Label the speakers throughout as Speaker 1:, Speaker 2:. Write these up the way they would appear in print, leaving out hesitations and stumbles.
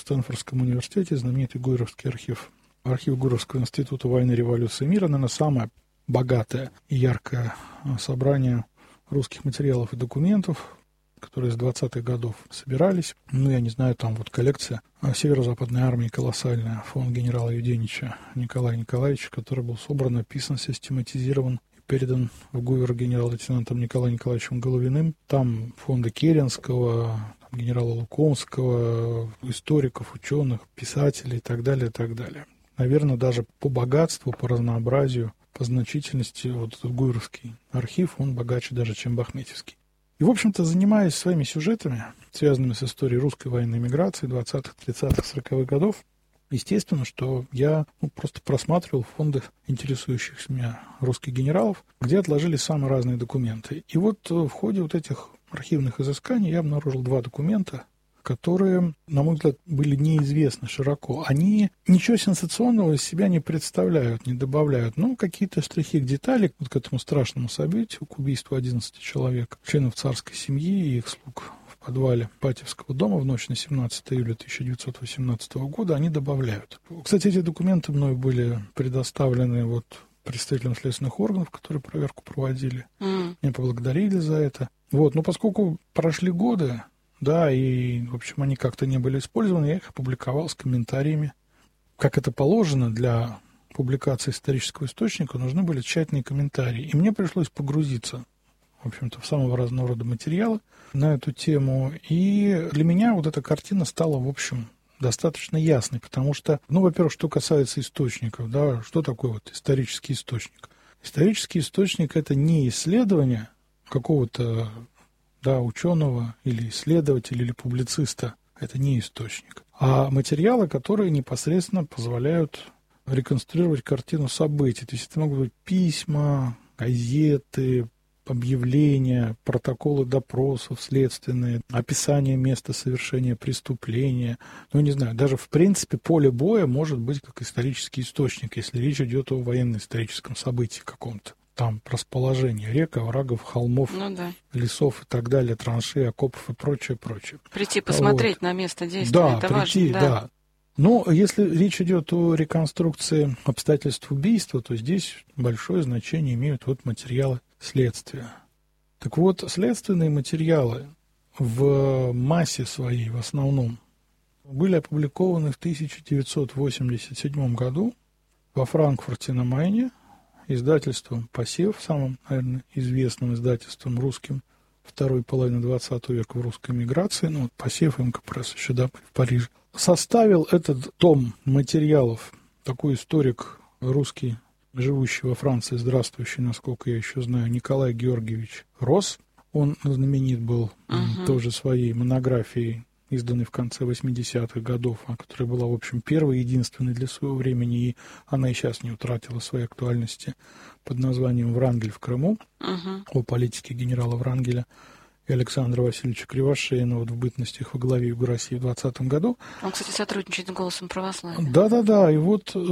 Speaker 1: Стэнфордском университете знаменитый Гуйровский архив. Архив Гуйровского института войны, революции и мира, наверное, самое богатое и яркое собрание русских материалов и документов, которые с 20-х годов собирались. Я не знаю, там вот коллекция Северо-Западной армии колоссальная, фонд генерала Юденича Николая Николаевича, который был собран, описан, систематизирован и передан в ГУВер генерал-лейтенантом Николаем Николаевичем Головиным. Там фонды Керенского, генерала Лукомского, историков, ученых, писателей и так далее, и так далее. Наверное, даже по богатству, по разнообразию, по значительности вот этот Гуйровский архив, он богаче даже, чем Бахметьевский. И, в общем-то, занимаясь своими сюжетами, связанными с историей русской военной миграции 20-х, 30-х, 40-х годов, естественно, что я просто просматривал фонды интересующихся меня русских генералов, где отложились самые разные документы. И вот в ходе вот этих архивных изысканий я обнаружил 2 документа, которые, на мой взгляд, были неизвестны широко. Они ничего сенсационного из себя не представляют, не добавляют. Какие-то штрихи к детали, вот к этому страшному событию, к убийству 11 человек, членов царской семьи и их слуг в подвале Ипатьевского дома в ночь на 17 июля 1918 года, они добавляют. Кстати, эти документы мною были предоставлены представителям следственных органов, которые проверку проводили. Меня поблагодарили за это. Но поскольку прошли годы, и, в общем, они как-то не были использованы, я их опубликовал с комментариями. Как это положено для публикации исторического источника, нужны были тщательные комментарии. И мне пришлось погрузиться, в общем-то, в самого разного рода материалы на эту тему. И для меня вот эта картина стала, в общем, достаточно ясной, потому что, во-первых, что касается источников, что такое исторический источник? Исторический источник – это не исследование какого-то ученого или исследователя или публициста, это не источник, а материалы, которые непосредственно позволяют реконструировать картину событий. То есть это могут быть письма, газеты, объявления, протоколы допросов следственные, описание места совершения преступления. Не знаю, даже в принципе поле боя может быть как исторический источник, если речь идет о военно-историческом событии каком-то. Там расположение рек, оврагов, холмов, лесов и так далее, траншей, окопов и прочее.
Speaker 2: Прийти посмотреть на место действия, это
Speaker 1: прийти,
Speaker 2: важно.
Speaker 1: Но если речь идет о реконструкции обстоятельств убийства, то здесь большое значение имеют материалы следствия. Так вот, следственные материалы в массе своей, в основном, были опубликованы в 1987 году во Франкфурте на Майне, издательством «Посев», самым, наверное, известным издательством русским второй половины XX века в русской миграции, «Посев», МК-пресс еще в Париже. Составил этот том материалов такой историк русский, живущий во Франции, здравствующий, насколько я еще знаю, Николай Георгиевич Росс. Он знаменит был тоже своей монографией, изданной в конце 80-х годов, которая была, в общем, первой и единственной для своего времени, и она и сейчас не утратила своей актуальности, под названием «Врангель в Крыму», о политике генерала Врангеля и Александра Васильевича Кривошеина в бытности их во главе Юга России в 20 году.
Speaker 2: Он, кстати, сотрудничает с «Голосом православия».
Speaker 1: Да. И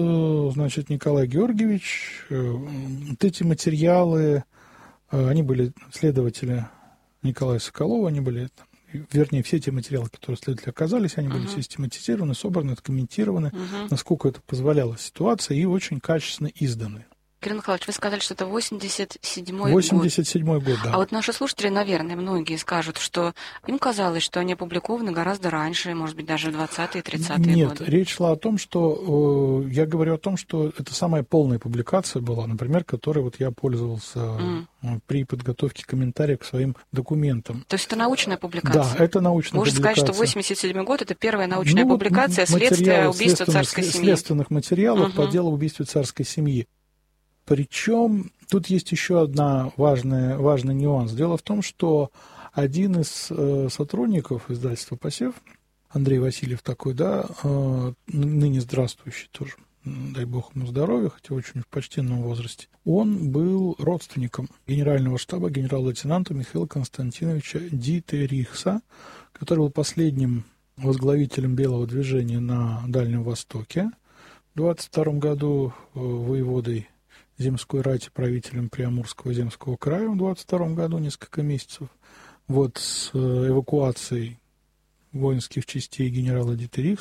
Speaker 1: Николай Георгиевич, эти материалы, они были следователи Николая Соколова, они были... Вернее, все те материалы, которые следователи оказались, они были систематизированы, собраны, откомментированы, насколько это позволяла ситуация, и очень качественно изданы.
Speaker 2: Кирилл Михайлович, вы сказали, что это 87-й год.
Speaker 1: 87-й год, да.
Speaker 2: А наши слушатели, наверное, многие скажут, что им казалось, что они опубликованы гораздо раньше, может быть, даже в 20-е, 30-е годы.
Speaker 1: Нет, речь шла о том, что... Я говорю о том, что это самая полная публикация была, например, которой я пользовался при подготовке комментариев к своим документам.
Speaker 2: То есть это научная публикация?
Speaker 1: Да, это научная
Speaker 2: публикация.
Speaker 1: Можно
Speaker 2: сказать, что 87-й год – это первая научная публикация следствия убийства царской семьи.
Speaker 1: Следственных материалов по делу убийства царской семьи. Причем тут есть еще важный нюанс. Дело в том, что один из сотрудников издательства «Посев», Андрей Васильев такой, ныне здравствующий тоже, дай бог ему здоровья, хотя очень в почтенном возрасте, он был родственником генерального штаба генерал-лейтенанта Михаила Константиновича Дитерихса, который был последним возглавителем белого движения на Дальнем Востоке. В 22 году воеводой земской рати, правителем Приамурского земского края в 22 году, несколько месяцев. С эвакуацией воинских частей генерала Дитерихса